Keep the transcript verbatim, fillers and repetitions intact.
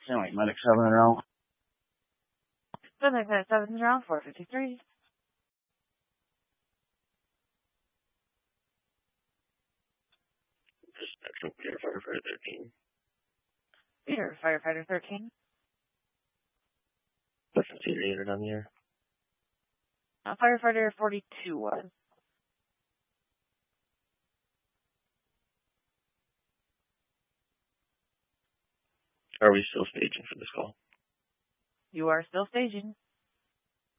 Anyway, medic seven and around. Medic seven and around, four fifty-three. Dispatch, Peter, firefighter thirteen. Peter, firefighter thirteen. What's the theater unit on the air? Uh, firefighter forty-two was. Are we still staging for this call? You are still staging.